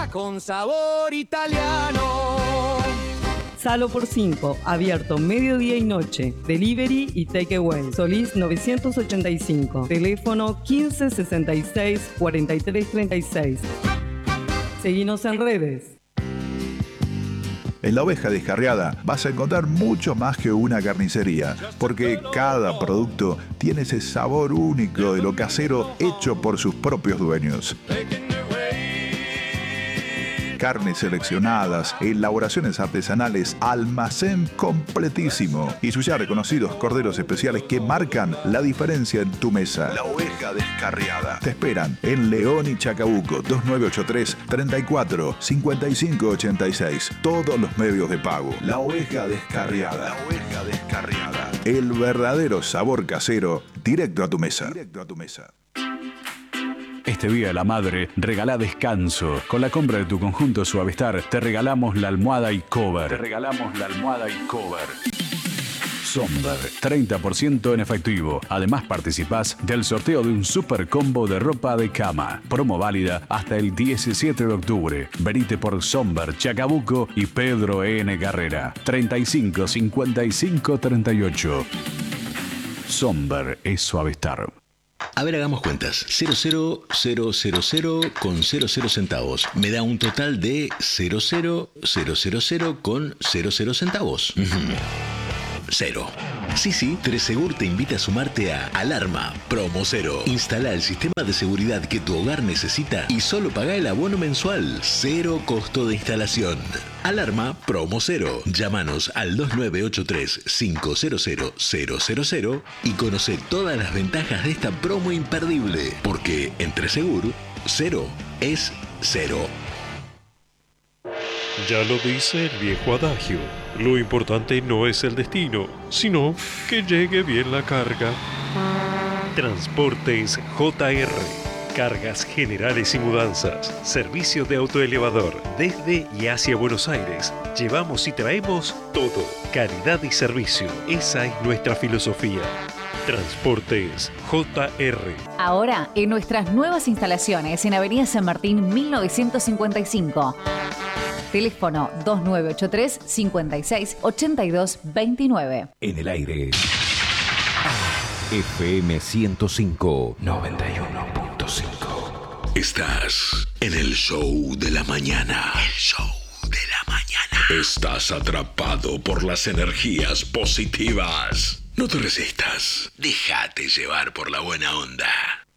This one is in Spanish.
con sabor italiano. Salo por 5, abierto mediodía y noche. Delivery y takeaway. Solís 985. Teléfono 1566 4336. Seguinos en redes. En La Oveja Descarriada vas a encontrar mucho más que una carnicería, porque cada producto tiene ese sabor único de lo casero hecho por sus propios dueños. Carnes seleccionadas, elaboraciones artesanales, almacén completísimo y sus ya reconocidos corderos especiales que marcan la diferencia en tu mesa. La Oveja Descarriada. Te esperan en León y Chacabuco, 2983 34 55 86. Todos los medios de pago. La Oveja Descarriada. La Oveja Descarriada. El verdadero sabor casero directo a tu mesa. Directo a tu mesa. Este Día de la Madre, regala descanso. Con la compra de tu conjunto Suavestar, te regalamos la almohada y cover. Somber, 30% en efectivo. Además participás del sorteo de un super combo de ropa de cama. Promo válida hasta el 17 de octubre. Venite por Somber, Chacabuco y Pedro N. Carrera. 35 55 38. Somber es Suavestar. A ver, hagamos cuentas. 0,0000 con 00 centavos. Me da un total de 0,0000 con 00 centavos. Cero. Sí, Tresegur te invita a sumarte a Alarma Promo Cero. Instala el sistema de seguridad que tu hogar necesita y solo paga el abono mensual. Cero costo de instalación. Alarma Promo Cero. Llámanos al 2983 500 000 y conoce todas las ventajas de esta promo imperdible. Porque en Tresegur, cero es cero. Ya lo dice el viejo adagio. Lo importante no es el destino, sino que llegue bien la carga. Transportes JR. Cargas generales y mudanzas. Servicio de autoelevador desde y hacia Buenos Aires. Llevamos y traemos todo. Calidad y servicio. Esa es nuestra filosofía. Transportes JR. Ahora en nuestras nuevas instalaciones en Avenida San Martín 1955. Teléfono 2983 56 82 29. En el aire. FM 105 91.5. Estás en el show de la mañana. El show de la mañana. Estás atrapado por las energías positivas. No te resistas. Déjate llevar por la buena onda.